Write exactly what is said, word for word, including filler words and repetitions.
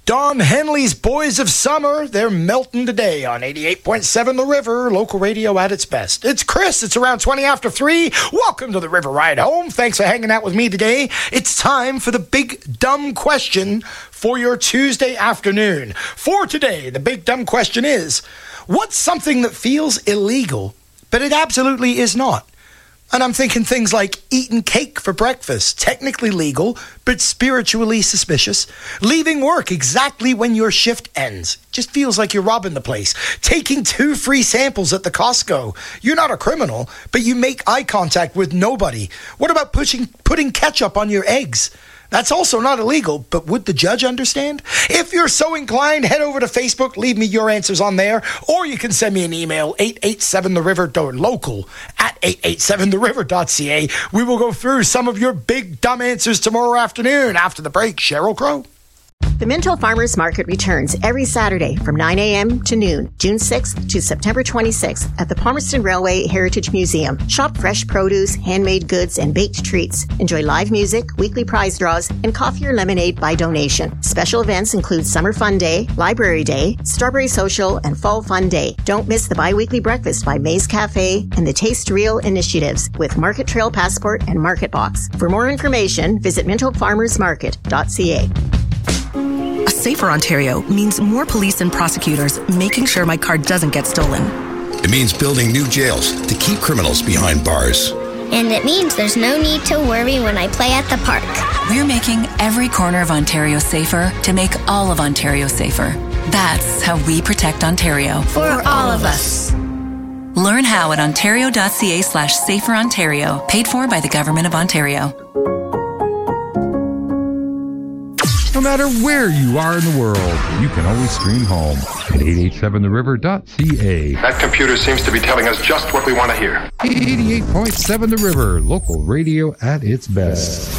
Don Henley's Boys of Summer, they're melting today on eighty-eight point seven The River, local radio at its best. It's Chris, it's around twenty after three. Welcome to the River Ride Home. Thanks for hanging out with me today. It's time for the big dumb question for your Tuesday afternoon. For today, the big dumb question is, what's something that feels illegal, but it absolutely is not? And I'm thinking things like eating cake for breakfast, technically legal, but spiritually suspicious. Leaving work exactly when your shift ends. Just feels like you're robbing the place. Taking two free samples at the Costco. You're not a criminal, but you make eye contact with nobody. What about pushing, putting ketchup on your eggs? That's also not illegal, but would the judge understand? If you're so inclined, head over to Facebook, leave me your answers on there, or you can send me an email, eight eight seven the river, local, at eight eight seven the river dot c a. We will go through some of your big dumb answers tomorrow afternoon. After the break, Sheryl Crow. The Minto Farmers Market returns every Saturday from nine a.m. to noon, June sixth to September twenty-sixth at the Palmerston Railway Heritage Museum. Shop fresh produce, handmade goods, and baked treats. Enjoy live music, weekly prize draws, and coffee or lemonade by donation. Special events include Summer Fun Day, Library Day, Strawberry Social, and Fall Fun Day. Don't miss the bi-weekly breakfast by Maze Cafe and the Taste Real initiatives with Market Trail Passport and Market Box. For more information, visit minto farmers market dot c a. A safer Ontario means more police and prosecutors making sure my car doesn't get stolen. It means building new jails to keep criminals behind bars. And it means there's no need to worry when I play at the park. We're making every corner of Ontario safer to make all of Ontario safer. That's how we protect Ontario. For, For all of us. Learn how at ontario.ca slash safer Ontario. Paid for by the Government of Ontario. No matter where you are in the world, you can always stream home at eight eight seven the river dot c a. That computer seems to be telling us just what we want to hear. eighty-eight point seven The River, local radio at its best.